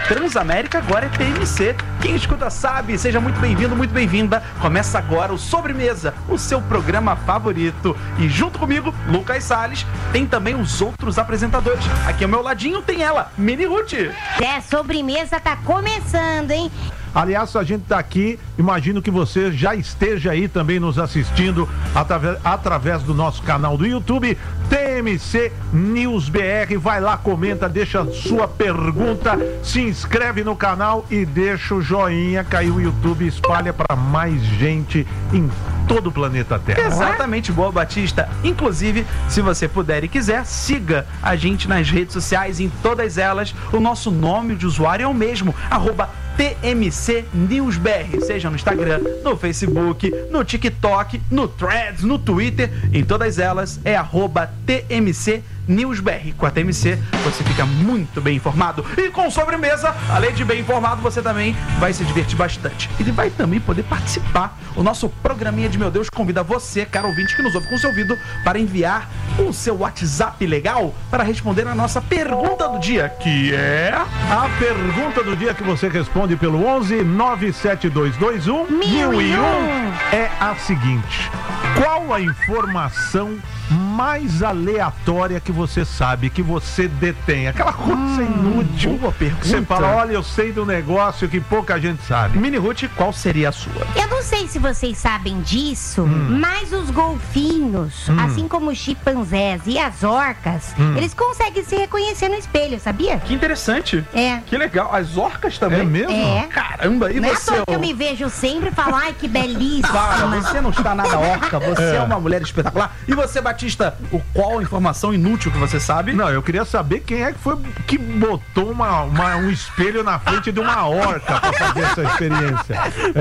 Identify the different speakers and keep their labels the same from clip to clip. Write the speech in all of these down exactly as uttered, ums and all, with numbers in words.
Speaker 1: Transamérica agora é T M C. Quem escuta sabe, seja muito bem-vindo, muito bem-vinda. Começa agora o Sobremesa, o seu programa favorito. E junto comigo, Lucas Salles, tem também os outros apresentadores. Aqui ao meu ladinho tem ela, Mini Ruth.
Speaker 2: É, Sobremesa tá começando, hein?
Speaker 3: Aliás, a gente tá aqui, imagino que você já esteja aí também nos assistindo através, através do nosso canal do YouTube, T M C News B R. Vai lá, comenta, deixa a sua pergunta, se inscreve no canal e deixa o joinha, caiu o YouTube, espalha para mais gente em todo o planeta Terra.
Speaker 1: Exatamente, boa, Batista. Inclusive, se você puder e quiser, siga a gente nas redes sociais, em todas elas. O nosso nome de usuário é o mesmo, arroba T M C News B R, seja no Instagram, no Facebook, no TikTok, no Threads, no Twitter, em todas elas é arroba T M C News B R. Com a T M C você fica muito bem informado. E com Sobremesa, além de bem informado, você também vai se divertir bastante. E vai também poder participar. O nosso programinha de Meu Deus convida você, caro ouvinte que nos ouve com seu ouvido, para enviar o seu WhatsApp legal para responder a nossa pergunta do dia, que é...
Speaker 3: A pergunta do dia que você responde pelo onze nove sete dois dois um mil e um é a seguinte: qual a informação mais aleatória que você sabe, que você detém? Aquela coisa hum, inútil.
Speaker 1: Boa pergunta.
Speaker 3: Você fala, olha, eu sei do negócio que pouca gente sabe.
Speaker 1: Mini Ruth, qual seria a sua?
Speaker 2: Eu não sei se vocês sabem disso,
Speaker 3: Hum.
Speaker 2: mas os golfinhos,
Speaker 3: Hum.
Speaker 2: assim como os chimpanzés e as orcas,
Speaker 3: Hum.
Speaker 2: eles conseguem se reconhecer no espelho, sabia?
Speaker 1: Que interessante.
Speaker 2: É.
Speaker 1: Que legal. As orcas também?
Speaker 3: É mesmo?
Speaker 2: É.
Speaker 1: Caramba, e
Speaker 2: Não é à
Speaker 1: você?
Speaker 2: toa que eu me vejo sempre e falo, ai, que belíssima.
Speaker 1: Para, você não está nada orca, você é. é uma mulher espetacular. E você, Batista, o qual informação inútil que você sabe?
Speaker 3: Não, eu queria saber quem é que foi que botou uma, uma- um espelho na frente de uma orca pra fazer essa experiência.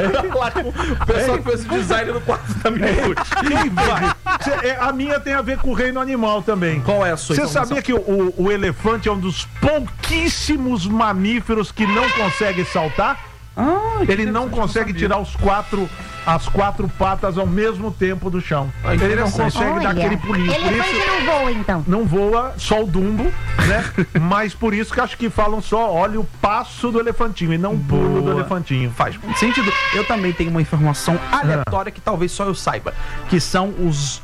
Speaker 1: O pessoal que fez o design no quarto da Mini Ruth.
Speaker 3: Quem vai? Cê- é, a minha tem a ver com o reino animal também.
Speaker 1: Qual é a sua
Speaker 3: Você
Speaker 1: informação?
Speaker 3: sabia que o, o- o elefante é um dos pouquíssimos mamíferos que não consegue saltar?
Speaker 1: Ah, que
Speaker 3: Ele não
Speaker 1: interessante,
Speaker 3: consegue
Speaker 1: sabia.
Speaker 3: tirar os quatro, as quatro patas ao mesmo tempo do chão.
Speaker 1: Ah,
Speaker 3: Ele não
Speaker 1: interessante.
Speaker 3: consegue dar
Speaker 2: Olha,
Speaker 3: aquele pulinho. Por
Speaker 2: elefante
Speaker 3: isso,
Speaker 2: não voa, então.
Speaker 3: não voa, só o Dumbo, né? Mas por isso que acho que falam só, olha o passo do elefantinho e não o pulo do
Speaker 1: Boa.
Speaker 3: elefantinho.
Speaker 1: Faz muito sentido. Eu também tenho uma informação aleatória que talvez só eu saiba, que são os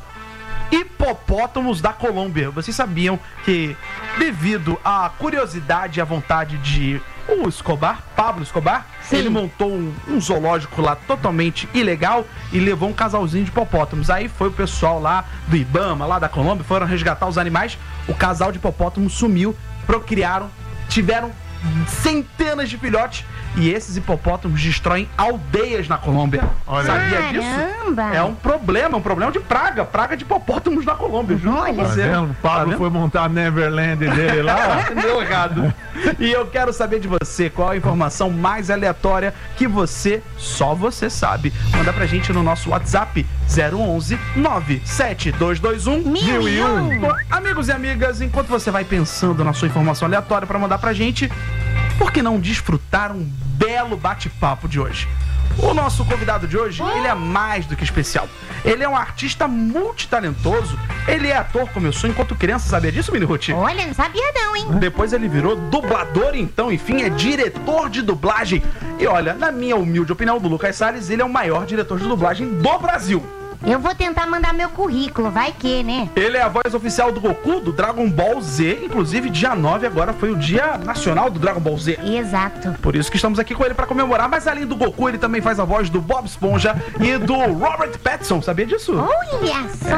Speaker 1: hipopótamos da Colômbia. Vocês sabiam que, devido à curiosidade e à vontade de o Escobar, Pablo Escobar,
Speaker 2: Sim.
Speaker 1: ele montou um, um zoológico lá totalmente ilegal e levou um casalzinho de hipopótamos. Aí foi o pessoal lá do Ibama, lá da Colômbia, foram resgatar os animais. O casal de hipopótamos sumiu, procriaram, tiveram centenas de filhotes e esses hipopótamos destroem aldeias na Colômbia.
Speaker 3: Olha.
Speaker 1: Sabia
Speaker 2: Caramba.
Speaker 1: disso? É um problema, um problema de praga, praga de hipopótamos na Colômbia. Juro pra
Speaker 2: Olha.
Speaker 3: Tá
Speaker 1: você.
Speaker 3: vendo? O Pablo
Speaker 1: Tá vendo?
Speaker 3: foi montar a Neverland dele lá.
Speaker 1: Deu errado. E eu quero saber de você qual a informação mais aleatória que você, só você sabe. Manda pra gente no nosso WhatsApp zero onze nove sete dois dois um
Speaker 2: Mil e um.
Speaker 1: Bom, amigos e amigas, enquanto você vai pensando na sua informação aleatória pra mandar pra gente, por que não desfrutar um belo bate-papo de hoje? O nosso convidado de hoje, ele é mais do que especial. Ele é um artista multitalentoso. Ele é ator, como eu sou enquanto criança. Sabia disso, Mini Ruth?
Speaker 2: Olha, não sabia não, hein?
Speaker 1: Depois ele virou dublador, então, enfim, é diretor de dublagem. E olha, na minha humilde opinião do Lucas Salles, ele é o maior diretor de dublagem do Brasil.
Speaker 2: Eu vou tentar mandar meu currículo, vai que, né?
Speaker 1: Ele é a voz oficial do Goku, do Dragon Ball Z. Inclusive, dia nove agora foi o dia nacional do Dragon Ball Z.
Speaker 2: Exato.
Speaker 1: Por isso que estamos aqui com ele para comemorar. Mas além do Goku, ele também faz a voz do Bob Esponja e do Robert Pattinson. Sabia disso?
Speaker 2: Olha só.